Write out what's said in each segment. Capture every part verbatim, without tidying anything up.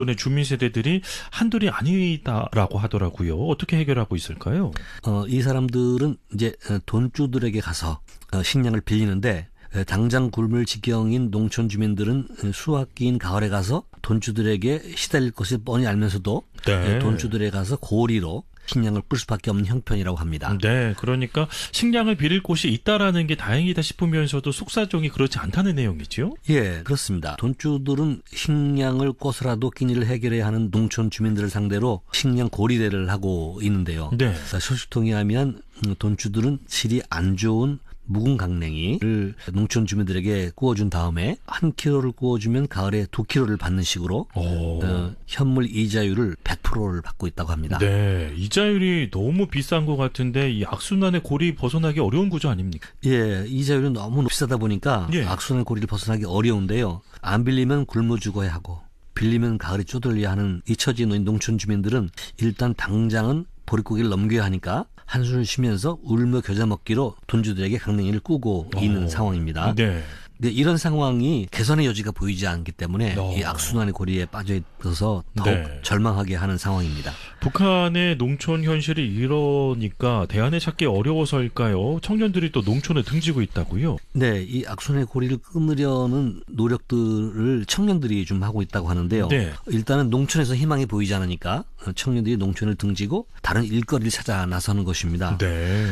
네, 주민 세대들이 한둘이 아니다라고 하더라고요. 어떻게 해결하고 있을까요? 어, 이 사람들은 이제 돈주들에게 가서 식량을 빌리는데 당장 굶을 지경인 농촌 주민들은 수학기인 가을에 가서 돈주들에게 시달릴 것을 뻔히 알면서도 네. 돈주들에 가서 고리로 식량을 끌 수밖에 없는 형편이라고 합니다. 네, 그러니까 식량을 빌릴 곳이 있다라는 게 다행이다 싶으면서도 속사정이 그렇지 않다는 내용이죠? 예, 그렇습니다. 돈주들은 식량을 꿔서라도 끼니를 해결해야 하는 농촌 주민들을 상대로 식량 고리대를 하고 있는데요. 네. 소식통에 하면 돈주들은 질이 안 좋은 묵은 강냉이를 농촌 주민들에게 구워준 다음에 한 킬로를 구워주면 가을에 두 킬로를 받는 식으로 어, 현물 이자율을 백 퍼센트를 받고 있다고 합니다. 네, 이자율이 너무 비싼 것 같은데 이 악순환의 고리 벗어나기 어려운 구조 아닙니까? 예, 이자율은 너무 비싸다 보니까 예. 악순환의 고리를 벗어나기 어려운데요. 안 빌리면 굶어 죽어야 하고 빌리면 가을이 쪼들려야 하는 이 처지에 놓인 농촌 주민들은 일단 당장은 보릿고기를 넘겨야 하니까 한숨을 쉬면서 울며 겨자 먹기로 돈주들에게 강냉이를 꾸고 오. 있는 상황입니다. 네. 근데 이런 상황이 개선의 여지가 보이지 않기 때문에 오. 이 악순환의 고리에 빠져 있어서 더욱 네. 절망하게 하는 상황입니다. 북한의 농촌 현실이 이러니까 대안을 찾기 어려워서일까요? 청년들이 또 농촌에 등지고 있다고요? 네, 이 악순환의 고리를 끊으려는 노력들을 청년들이 좀 하고 있다고 하는데요. 네. 일단은 농촌에서 희망이 보이지 않으니까 청년들이 농촌을 등지고 다른 일거리를 찾아 나서는 것입니다. 네.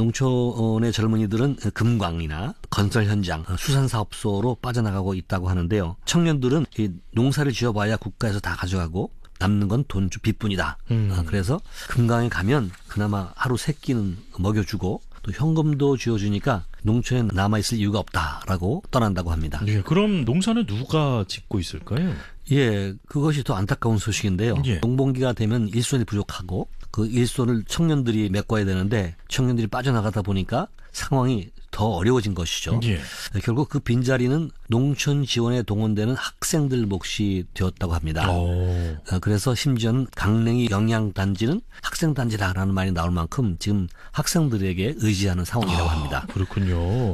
농촌의 젊은이들은 금광이나 건설 현장, 수산사업소로 빠져나가고 있다고 하는데요. 청년들은 이 농사를 지어봐야 국가에서 다 가져가고 남는 건 돈주 빚뿐이다. 음. 그래서 금강에 가면 그나마 하루 세 끼는 먹여주고 또 현금도 쥐어주니까 농촌에 남아있을 이유가 없다라고 떠난다고 합니다. 예, 그럼 농사는 누가 짓고 있을까요? 예, 그것이 더 안타까운 소식인데요. 예. 농번기가 되면 일손이 부족하고 그 일손을 청년들이 메꿔야 되는데 청년들이 빠져나가다 보니까 상황이 더 어려워진 것이죠. 예. 결국 그 빈자리는 농촌 지원에 동원되는 학생들 몫이 되었다고 합니다. 오. 그래서 심지어는 강냉이 영양단지는 학생단지다라는 말이 나올 만큼 지금 학생들에게 의지하는 상황이라고 아, 합니다. 그렇군요.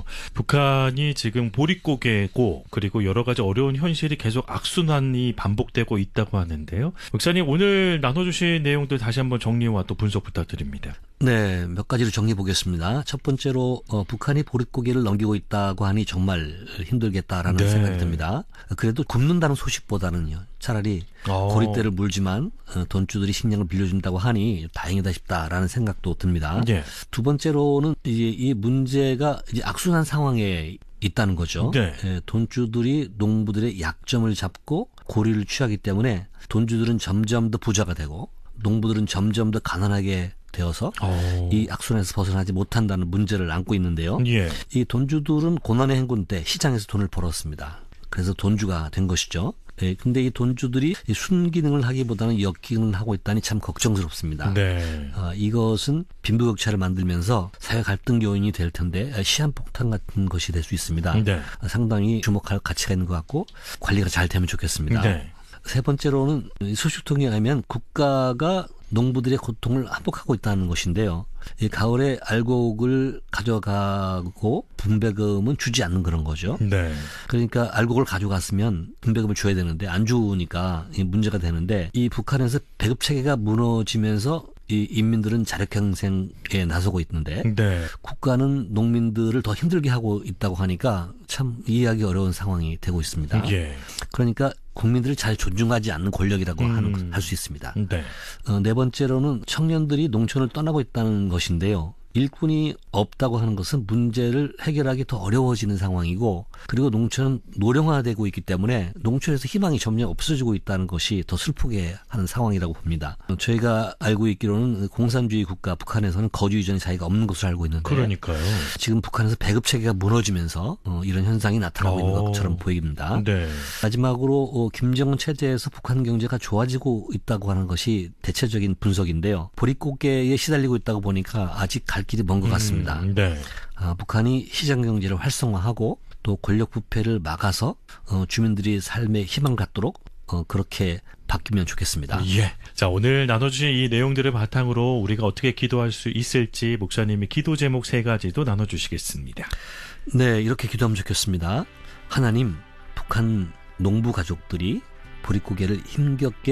북한이 지금 보릿고개고 그리고 여러 가지 어려운 현실이 계속 악순환이 반복되고 있다고 하는데요. 목사님 오늘 나눠주신 내용들 다시 한번 정리와 또 분석 부탁드립니다. 네, 몇 가지로 정리해 보겠습니다. 첫 번째로 어, 북한이 보릿고개를 넘기고 있다고 하니 정말 힘들겠다라는 네. 생각이 듭니다. 그래도 굶는다는 소식보다는요. 차라리 오. 고리대를 물지만 어, 돈주들이 식량을 빌려준다고 하니 다행이다 싶다라는 생각도 듭니다. 예. 두 번째로는 이제 이 문제가 이제 악순환 상황에 있다는 거죠. 네. 예, 돈주들이 농부들의 약점을 잡고 고리를 취하기 때문에 돈주들은 점점 더 부자가 되고 농부들은 점점 더 가난하게 되어서 오. 이 악순환에서 벗어나지 못한다는 문제를 안고 있는데요. 예. 이 돈주들은 고난의 행군 때 시장에서 돈을 벌었습니다. 그래서 돈주가 된 것이죠. 예, 근데 이 돈주들이 이 순기능을 하기보다는 역기능을 하고 있다니 참 걱정스럽습니다. 네. 어, 이것은 빈부격차를 만들면서 사회 갈등 요인이 될 텐데 시한폭탄 같은 것이 될 수 있습니다. 네. 상당히 주목할 가치가 있는 것 같고 관리가 잘 되면 좋겠습니다. 네. 세 번째로는 소식통에 의하면 국가가 농부들의 고통을 한복하고 있다는 것인데요. 이 가을에 알곡을 가져가고 분배금은 주지 않는 그런 거죠. 네. 그러니까 알곡을 가져갔으면 분배금을 줘야 되는데 안 주니까 문제가 되는데 이 북한에서 배급 체계가 무너지면서 이 인민들은 자력경생에 나서고 있는데 네. 국가는 농민들을 더 힘들게 하고 있다고 하니까 참 이해하기 어려운 상황이 되고 있습니다. 예. 그러니까 국민들을 잘 존중하지 않는 권력이라고 음. 할 수 있습니다. 네. 어, 네 번째로는 청년들이 농촌을 떠나고 있다는 것인데요. 일꾼이 없다고 하는 것은 문제를 해결하기 더 어려워지는 상황이고 그리고 농촌은 노령화되고 있기 때문에 농촌에서 희망이 점점 없어지고 있다는 것이 더 슬프게 하는 상황이라고 봅니다. 저희가 알고 있기로는 공산주의 국가 북한에서는 거주 이전의 자유가 없는 것으로 알고 있는데 그러니까요. 지금 북한에서 배급 체계가 무너지면서 어, 이런 현상이 나타나고 오. 있는 것처럼 보입니다. 네. 마지막으로 어, 김정은 체제에서 북한 경제가 좋아지고 있다고 하는 것이 대체적인 분석인데요. 보릿고개에 시달리고 있다고 보니까 아직 갈 길이 먼 것 같습니다. 음, 네. 아, 북한이 시장 경제를 활성화하고 또 권력 부패를 막아서 어, 주민들이 삶의 희망을 갖도록 어, 그렇게 바뀌면 좋겠습니다. 예. 자, 오늘 나눠주신 이 내용들을 바탕으로 우리가 어떻게 기도할 수 있을지 목사님이 기도 제목 세 가지도 나눠주시겠습니다. 네, 이렇게 기도하면 좋겠습니다. 하나님, 북한 농부 가족들이 보릿고개를 힘겹게